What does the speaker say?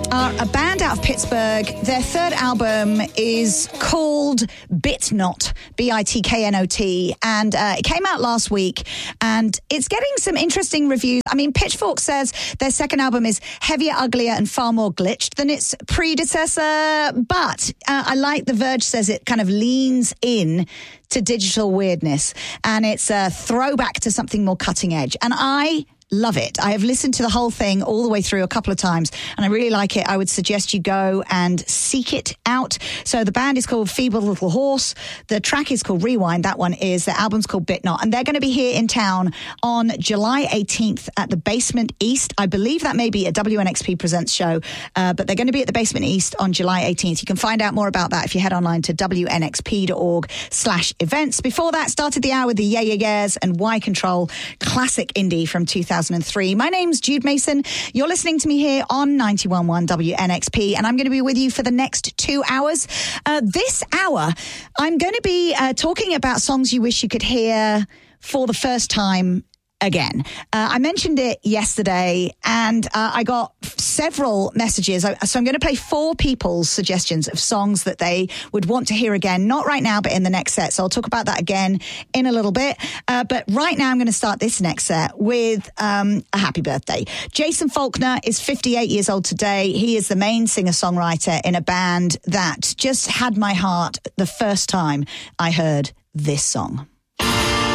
are a band out of Pittsburgh. Their third album is called Bitknot, Bitknot, and it came out last week, and it's getting some interesting reviews. I mean, Pitchfork says their second album is heavier, uglier, and far more glitched than its predecessor, but I like The Verge says it kind of leans in to digital weirdness, and it's a throwback to something more cutting edge, and I love it. I have listened to the whole thing all the way through a couple of times, and I really like it. I would suggest you go and seek it out. So the band is called Feeble Little Horse. The track is called Rewind. That one is. The album's called Bitknot, and they're going to be here in town on July 18th at the Basement East. I believe that may be a WNXP Presents show, but they're going to be at the Basement East on July 18th. You can find out more about that if you head online to wnxp.org/events. Before that, started the hour with the Yeah Yeah Yeahs and Y Control, classic indie from 2003. My name's Jude Mason. You're listening to me here on 91.1 WNXP, and I'm going to be with you for the next 2 hours. This hour, I'm going to be talking about songs you wish you could hear for the first time again. I mentioned it yesterday, and I got several messages. So I'm going to play 4 people's suggestions of songs that they would want to hear again. Not right now, but in the next set. So I'll talk about that again in a little bit. But right now I'm going to start this next set with a happy birthday. Jason Faulkner is 58 years old today. He is the main singer-songwriter in a band that just had my heart the first time I heard this song.